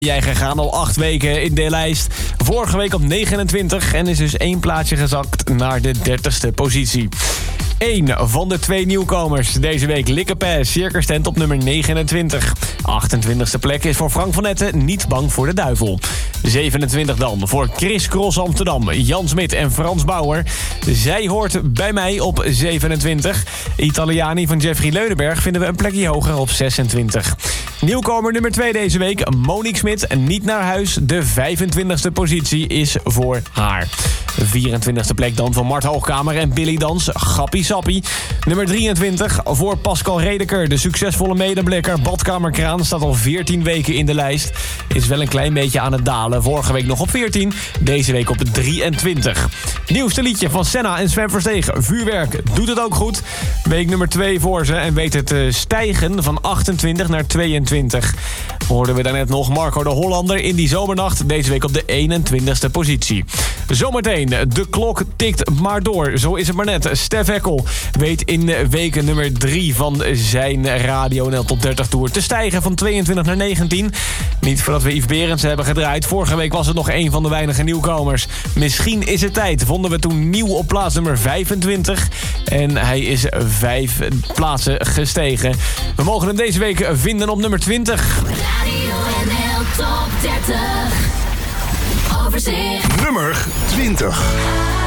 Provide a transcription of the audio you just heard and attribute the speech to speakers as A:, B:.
A: Jij gegaan al 8 weken in de lijst. Vorige week op 29 en is dus 1 plaatsje gezakt naar de 30ste positie. 1 van de 2 nieuwkomers deze week. Likkepass, Circus Tent op nummer 29. 28ste plek is voor Frank van Etten, Niet bang voor de duivel. 27 dan voor Chris Cross Amsterdam, Jan Smit en Frans Bauer. Zij hoort bij mij op 27. Italiani van Jeffrey Leunenberg vinden we een plekje hoger op 26. Nieuwkomer nummer 2 deze week, Monique Smit, Niet naar huis. De 25ste positie is voor haar. 24ste plek dan voor Mart Hoogkamer en Billy Dans, Gappie Sappie. Nummer 23 voor Pascal Redeker, de succesvolle medeblikker. Badkamerkraan staat al 14 weken in de lijst. Is wel een klein beetje aan het dalen. Vorige week nog op 14, deze week op 23. Nieuwste liedje van Senna en Sven Verstegen, Vuurwerk, doet het ook goed. Week nummer 2 voor ze en weet het te stijgen van 28 naar 22. Hoorden we daarnet nog Marco de Hollander in die zomernacht. Deze week op de 21ste positie. Zometeen, de klok tikt maar door. Zo is het maar net. Stef Eckel weet in week nummer 3 van zijn Radio NL Top 30 Tour te stijgen van 22 naar 19. Niet voordat we Yves Berends hebben gedraaid. Vorige week was het nog een van de weinige nieuwkomers. Misschien is het tijd. Vonden we toen nieuw op plaats nummer 25. En hij is 5 plaatsen gestegen. We mogen hem deze week vinden op nummer 20.
B: Radio NL Top 30. Overzicht.
C: Nummer 20.